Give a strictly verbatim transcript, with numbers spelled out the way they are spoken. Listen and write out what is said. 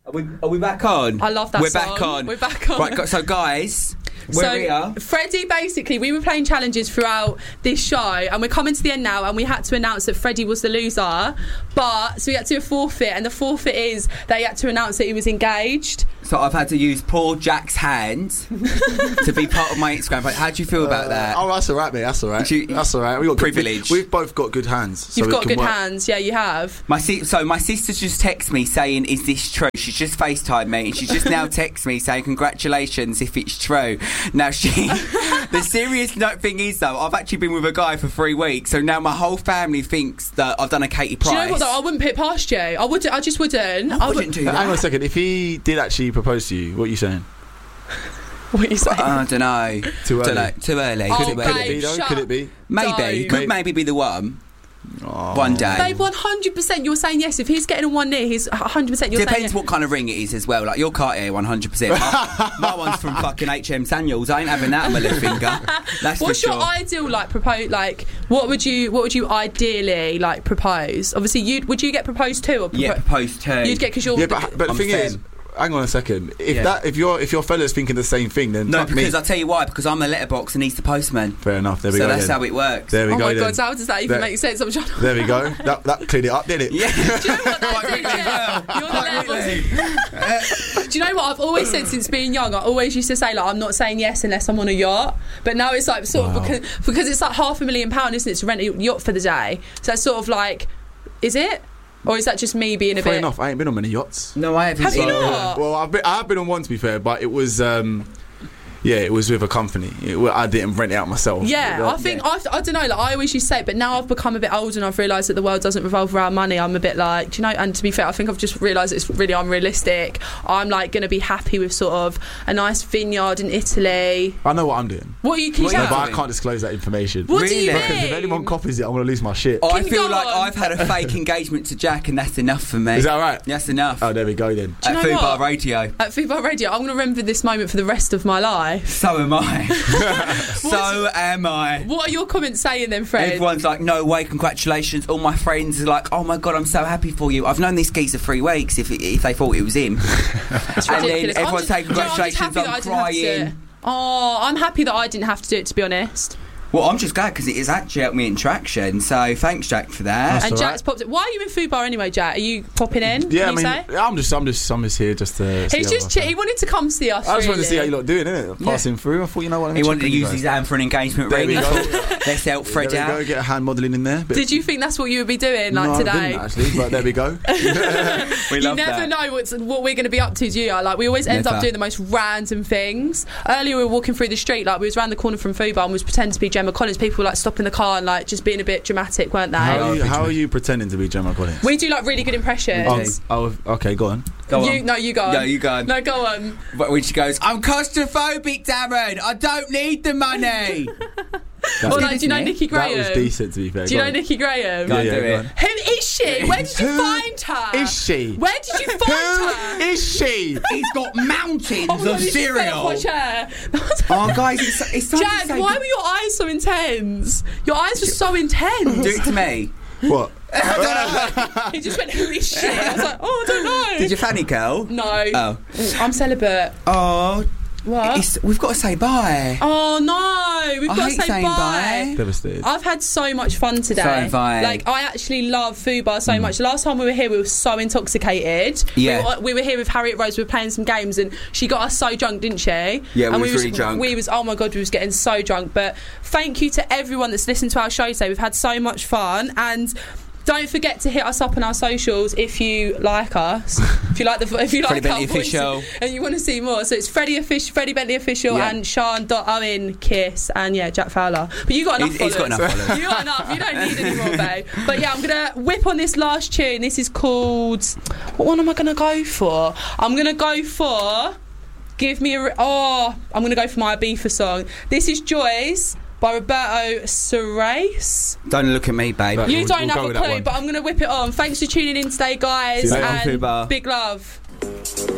Are we, are we back on? I love that We're song. back on. We're back on. Right, so guys, we're so here. Freddie, basically, we were playing challenges throughout this show, and we're coming to the end now, and we had to announce that Freddie was the loser. But so we had to do a forfeit, and the forfeit is that he had to announce that he was engaged. So I've had to use poor Jack's hand to be part of my Instagram. How do you feel about Uh, that? Oh, that's all right, mate. That's all right. You- that's all right. We got Privilege. Good, we, we've both got good hands. So You've we got can good work. hands, yeah, you have. My si- so my sister just texted me saying, "Is this true?" She just FaceTimed me, and she just now texts me saying, "Congratulations, if it's true." Now she, the serious note thing is though, I've actually been with a guy for three weeks, so now my whole family thinks that I've done a Katie Price. Do you know what though? I wouldn't put it past you. I would. I just wouldn't. I would- wouldn't do that. Hang on a second. If he did actually propose to you, what are you saying? What are you saying? I don't know. Too early. Don't know. Too early. Oh, Too Could, early. could it be babe, though? shut Could it be? Maybe. Don't. Could maybe be the one. Oh. One day. Babe, one hundred percent you're saying yes. If he's getting a one knee, he's one hundred percent you're Depends saying yes. what kind of ring it is as well. Like your Cartier, one hundred percent. My, my one's from fucking H M Samuels. I ain't having that on my little finger. That's What's for your sure. ideal like propose? Like, what would you what would you ideally like propose? Obviously, you would you get proposed to or propo- Yeah, proposed to. You'd get because you're Yeah, but, but the I'm thing femme. is, hang on a second. If Yeah. that, if your if your fella's thinking the same thing, then No, fuck because me. I'll tell you why. Because I'm a letterbox and he's the postman. Fair enough. There we so go. that's then. how it works. There we oh go. my then. god, so how does that even There- make sense? I'm trying to There we go. That that cleared it up, didn't it? Yeah. Do you know what that Quite is? quickly as Yeah. well. You're the Quite letterbox. quickly. Do you know what I've always said since being young? I always used to say like I'm not saying yes unless I'm on a yacht. But now it's like sort Wow. of because because it's like half a million pound, isn't it, to rent a yacht for the day? So that's sort of like, is it? Or is that just me being a Fair bit? enough. I ain't been on many yachts. No, I haven't. Have you seen it. not? Well, I've been, I have been on one to be fair, but it was, um, yeah, it was with a company. It, well, I didn't rent it out myself. Yeah, But, I think I, I don't know. Like I always used to say it, but now I've become a bit older and I've realised that the world doesn't revolve around money. I'm a bit like, do you know? And to be fair, I think I've just realised it's really unrealistic. I'm like going to be happy with sort of a nice vineyard in Italy. I know what I'm doing. What are you? Can you What are No, you tell? but I doing? can't disclose that information. What do you Really? Because if mean? anyone copies it, I'm going to lose my shit. I Can you feel go like on? I've had a fake engagement to Jack, and that's enough for me. Is that right? That's enough. Oh, there we go then. Do you At know Food what? Bar Radio. At Football Radio, I'm going to remember this moment for the rest of my life. So am I. so am I. What are your comments saying then, Fred? Everyone's like, no way, congratulations. All my friends are like, oh my god, I'm so happy for you. I've known this geezer for three weeks if if they thought it was him. It's and then ridiculous. I'm everyone's just- saying do you know, I'm just congratulations, happy that I'm I didn't have to do it. crying. Oh, I'm happy that I didn't have to do it, to be honest. Well, I'm just glad because it has actually helped me in traction. So thanks, Jack, for that. That's and all Jack's right. popped it. Why are you in Food Bar anyway, Jack? Are you popping in? Yeah, I can mean, you say? I'm just, I'm just, I'm just here just to. see He's how just I che- feel. he wanted to come see us. I just wanted to see how really. you lot doing, innit? Passing through. I thought, you know what? let me He check wanted to on you use guys. his hand for an engagement There ring. we He go. thought, let's help Fred There we out. go. Get a hand modelling in there. Bit- Did you think that's what you would be doing, like no, today? I didn't actually, but there we go. We You love never that. know what's, what we're going to be up to, do you? Like we always end Never. up doing the most random things. Earlier we were walking through the street, like we was around the corner from Food Bar and we was pretending to be Gemma Collins. People were like stopping the car and like just being a bit dramatic, weren't they? How are, you, Oh, how are you pretending to be Gemma Collins? We do like really good impressions. Oh, oh, okay, go on. Go on. You, no, you go on. No, you go on. No, go on. But when she goes, I'm claustrophobic, Darren. I don't need the money. That's Or good, like, do you know isn't it? Nikki Graham? That was decent, to be fair. Do you Go know on. Nikki Graham? Go on, Yeah, do yeah, it. go on. Who is she? Where did you Who find her? Is she? Where did you find her? Who is she? He's got mountains Oh my God, of you just fell cereal. off my chair. Oh, guys, it's, it's time Jack, to say why good- were your eyes so intense? Your eyes were so intense. Do it to me. What? He just went, who is she? I was like, oh, I don't know. Did you fanny girl? No. Oh. I'm celibate. Oh, What? it's, we've got to say bye. Oh no, we've I got hate to say saying bye. bye. Devastated. I've had so much fun today. So have I. Like I actually love Food Bar so much. Last time we were here, we were so intoxicated. Yeah. We were, we were here with Harriet Rose. We were playing some games, and she got us so drunk, didn't she? Yeah, we and was really drunk. We was oh my god, we was getting so drunk. But thank you to everyone that's listened to our show today. We've had so much fun, and don't forget to hit us up on our socials if you like us. If you like the if you like Freddie our Bentley voices Official. and you want to see more. So it's Freddie Official, Freddie Bentley Official, Yeah. and Sean Owen Kiss, and yeah, Jack Fowler. But you got enough. He's- he's got followers. enough followers. You got enough. You don't need any more, babe. But yeah, I'm gonna whip on this last tune. This is called. What one am I gonna go for? I'm gonna go for. Give me a. Re- oh, I'm gonna go for my Ibiza song. This is Joyce by Roberto Surace. Don't look at me, babe. Right. You We'll- don't we'll have go a with that clue, one. but I'm gonna whip it on. Thanks for tuning in today, guys, See you later on and Food Bar. big love.